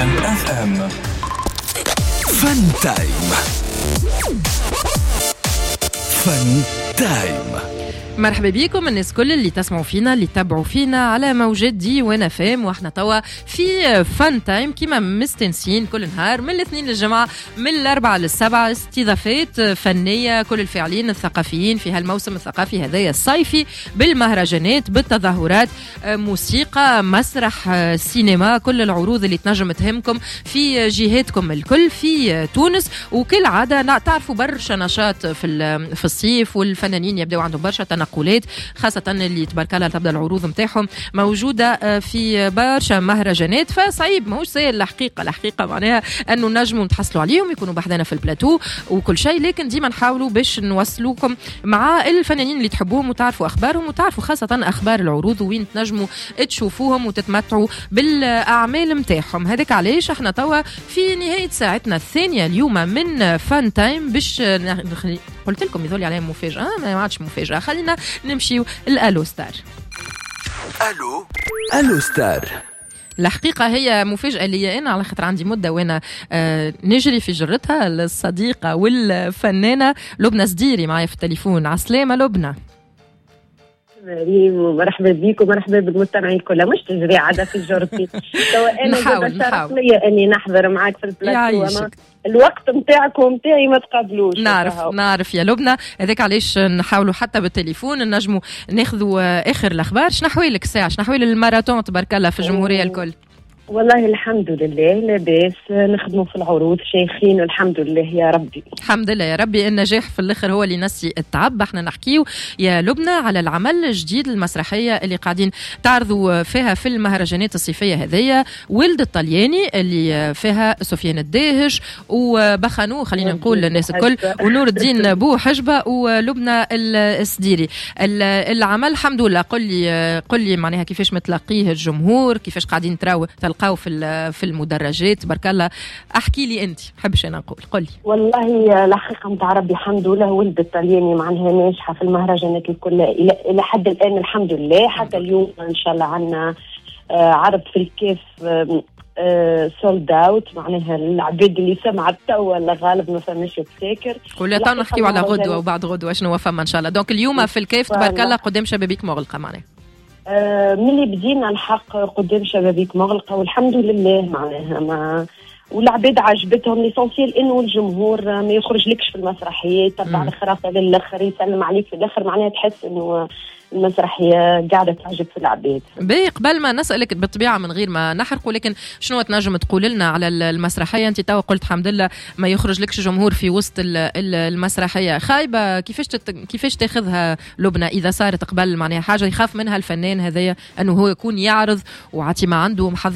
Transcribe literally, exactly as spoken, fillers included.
ميكس اف ام. فن تايم. فن تايم. مرحبا بكم الناس كل اللي تسمعوا فينا اللي تتابعوا فينا على موجات دي وانا فاهم، واحنا توا في فن تايم كيما مستنسين كل نهار من الاثنين للجمعة، من الاربعة للسبعة، استضافات فنية كل الفاعلين الثقافيين في هالموسم الثقافي هذايا الصيفي، بالمهرجانات، بالتظاهرات، موسيقى، مسرح، سينما، كل العروض اللي تنجم تهمكم في جهاتكم الكل في تونس. وكل عادة تعرفوا برشا نشاط في في الصيف، والفنانين يبدأوا عندهم برشا تنقلات، خاصة اللي تبارك الله تبدأ العروض متاعهم موجودة في برشا مهرجانات، فصعيب ماهوش سهل الحقيقة. الحقيقة معناها أنه نجموا نتحصلوا عليهم يكونوا بحدنا في البلاتو وكل شيء، لكن ديما نحاولوا باش نوصلوكم مع الفنانين اللي تحبوهم وتعرفوا أخبارهم وتعرفوا خاصة أخبار العروض وين تنجموا تشوفوهم وتتمتعوا بالأعمال متاعهم. هذاك علاش احنا توا في نهاية ساعتنا الثانية اليوم من فان تايم باش نخلي... قلت لكم يظل عليهم مفاجأة، ما عادش مفاجأة، خلينا نمشيو الألو ستار. ألو ألو ستار. الحقيقة هي مفاجأة لي أنا، على خاطر عندي مدة وأنا آه نجري في جرتها. الصديقة والفنانة لبنى صديري معايا في التليفون. عسلامة لبنى. مريم، مرحبا بيكم ومرحبا بالمستمعين كلها. مش تجري عادة في جرتي سواء أنا نحاول نحاول ليا أني نحضر معاك في البلاتو. الوقت متاعكم ومتاعي ما تقابلوش. نعرف فهو. نعرف يا لبنى، هذاك علاش نحاولوا حتى بالتليفون نجموا ناخذوا آخر الأخبار. شنو أحوالك ساعة؟ شنو أحوال الماراثون تبارك الله في الجمهورية الكل؟ والله الحمد لله لاباس، نخدموا في العروض شيخين والحمد لله يا ربي. الحمد لله يا ربي. النجاح في الاخر هو اللي نسي التعب. احنا نحكيو يا لبنى على العمل الجديد المسرحيه اللي قاعدين تعرضوا فيها في المهرجانات الصيفيه هذيا، ولد الطلياني اللي فيها سفيان الداهش وبخنو خلينا نقول للناس الكل، ونور الدين بو حجبه ولبنى الصديري. العمل الحمد لله، قل لي قل لي معناها كيفاش متلقيه الجمهور، كيفاش قاعدين تراو تلقاو في في المدرجات تبارك الله. احكي لي انت، حبش انا نقول، قل لي. والله الحقيقه متاع ربي الحمد لله، ولد الطلياني معناها ناجحه في المهرجانات الكل الى الى حد الان الحمد لله. حتى اليوم ان شاء الله عندنا عرض في الكيف سولد اوت، معناها العباد اللي سمعت توا الغالب ما فماش تساكر. قولي تو نحكيو على غدوه وبعد غدوه شنو فما ان شاء الله. دونك اليوم في الكيف تبارك الله قدام شبابيك مغلقه معناها. آه ملي بدينا الحق قدام شبابيك مغلقة والحمد لله معناها ما والعباد عجبتهم. ليسونسيال انه الجمهور ما يخرج لكش في المسرحيات تبع الخرافه للاخر يسلم عليك في الاخر، معناها تحس انه المسرحيه قاعده تعجب في العباد. باهي قبل ما نسالك بالطبيعه من غير ما نحرقوا، لكن شنو تنجم تقول لنا على المسرحيه؟ انت توا قلت الحمد لله ما يخرج لكش جمهور في وسط المسرحيه، خايبه كيفاش تت... كيفاش تاخذها لبنى اذا صارت قبل معناها حاجه يخاف منها الفنان هذايا انه هو يكون يعرض وعطي ما عنده محضر